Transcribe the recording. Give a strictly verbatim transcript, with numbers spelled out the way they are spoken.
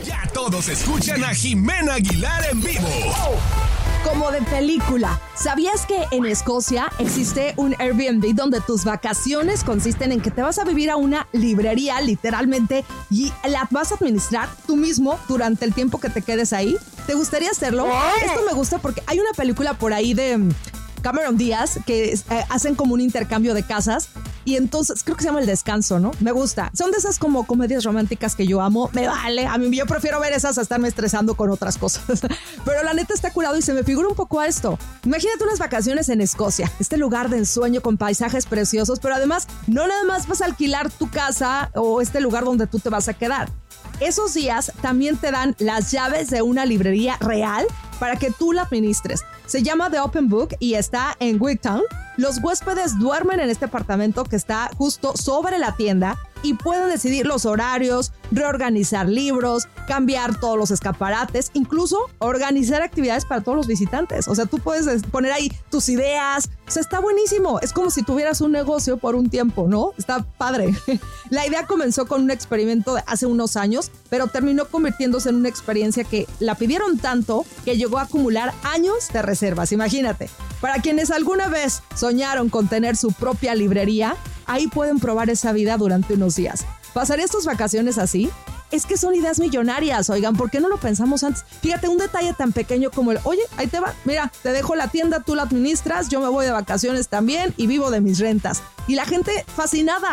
Ya todos escuchan a Jimena Aguilar en vivo. Como de película. ¿Sabías que en Escocia existe un Airbnb donde tus vacaciones consisten en que te vas a vivir a una librería, literalmente, y la vas a administrar tú mismo durante el tiempo que te quedes ahí? ¿Te gustaría hacerlo? Esto me gusta porque hay una película por ahí de Cameron Díaz que eh, hacen como un intercambio de casas. Y entonces, creo que se llama El Descanso, ¿no? Me gusta. Son de esas como comedias románticas que yo amo. Me vale. A mí yo prefiero ver esas a estarme estresando con otras cosas. Pero la neta está curado y se me figura un poco a esto. Imagínate unas vacaciones en Escocia. Este lugar de ensueño con paisajes preciosos, pero además no nada más vas a alquilar tu casa o este lugar donde tú te vas a quedar. Esos días también te dan las llaves de una librería real para que tú la administres. Se llama The Open Book y está en Wigtown. Los huéspedes duermen en este apartamento que está justo sobre la tienda y pueden decidir los horarios, reorganizar libros, cambiar todos los escaparates, incluso organizar actividades para todos los visitantes. O sea, tú puedes poner ahí tus ideas. O sea, está buenísimo. Es como si tuvieras un negocio por un tiempo, ¿no? Está padre. La idea comenzó con un experimento de hace unos años, pero terminó convirtiéndose en una experiencia que la pidieron tanto que llegó a acumular años de reservas. Imagínate. Para quienes alguna vez soñaron con tener su propia librería, ahí pueden probar esa vida durante unos días. ¿Pasarías tus vacaciones así? Es que son ideas millonarias, oigan, ¿por qué no lo pensamos antes? Fíjate, un detalle tan pequeño como el, oye, ahí te va, mira, te dejo la tienda, tú la administras, yo me voy de vacaciones también y vivo de mis rentas. Y la gente fascinada.